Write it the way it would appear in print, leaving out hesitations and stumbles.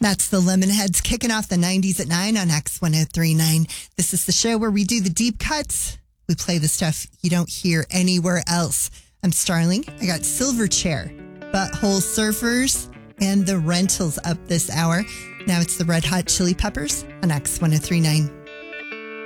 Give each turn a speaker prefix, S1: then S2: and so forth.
S1: That's the Lemonheads kicking off the 90s at 9 on X1039. This is the show where we do the deep cuts. We play the stuff you don't hear anywhere else. I'm Starling. I got Silverchair, Butthole Surfers, and The Rentals up this hour. Now it's the Red Hot Chili Peppers on X1039.